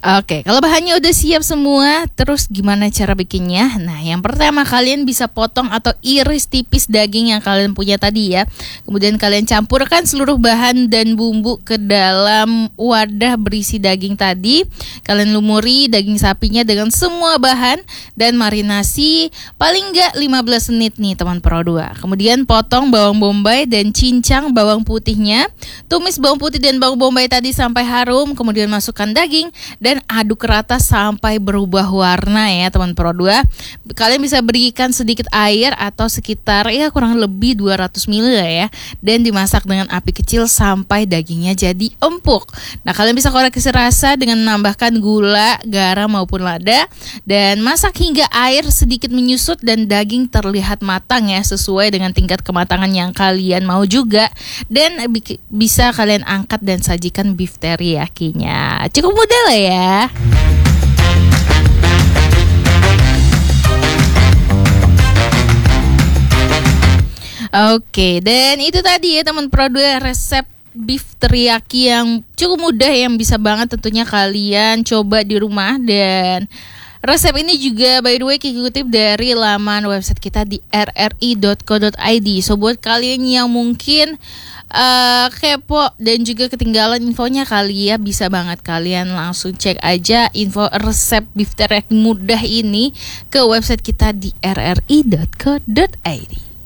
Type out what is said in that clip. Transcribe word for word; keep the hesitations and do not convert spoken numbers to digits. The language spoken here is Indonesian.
Oke, kalau bahannya udah siap semua, terus gimana cara bikinnya? Nah, yang pertama kalian bisa potong atau iris tipis daging yang kalian punya tadi ya. Kemudian kalian campurkan seluruh bahan dan bumbu ke dalam wadah berisi daging tadi. Kalian lumuri daging sapinya dengan semua bahan dan marinasi paling nggak lima belas menit nih teman Pro dua. Kemudian potong bawang bombay dan cincang bawang putihnya. Tumis bawang putih dan bawang bombay tadi sampai harum, kemudian masukkan daging dan aduk rata sampai berubah warna ya teman Pro dua. Kalian bisa berikan sedikit air atau sekitar ya kurang lebih dua ratus mililiter ya, dan dimasak dengan api kecil sampai dagingnya jadi empuk. Nah, kalian bisa koreksi rasa dengan menambahkan gula, garam maupun lada, dan masak hingga air sedikit menyusut dan daging terlihat matang ya, sesuai dengan tingkat kematangan yang kalian mau juga. Dan bisa kalian angkat dan sajikan beef teriyakinya. Cukup mudah lah ya. Oke, dan itu tadi ya teman Pro dua, resep beef teriyaki yang cukup mudah yang bisa banget tentunya kalian coba di rumah. Dan resep ini juga by the way kutip dari laman website kita di r r i dot co dot i d. So buat kalian yang mungkin uh, kepo dan juga ketinggalan infonya kali ya, bisa banget kalian langsung cek aja info resep beef teriyaki mudah ini ke website kita di r r i dot co dot i d.